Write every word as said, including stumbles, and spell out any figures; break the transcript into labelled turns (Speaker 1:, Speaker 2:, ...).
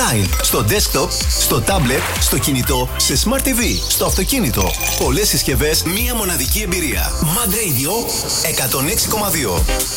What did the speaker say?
Speaker 1: online, στο desktop, στο tablet, στο κινητό, σε Smart τι βι, στο αυτοκίνητο. Πολλές συσκευές, μία μοναδική εμπειρία. Mad Radio εκατόν έξι κόμμα δύο.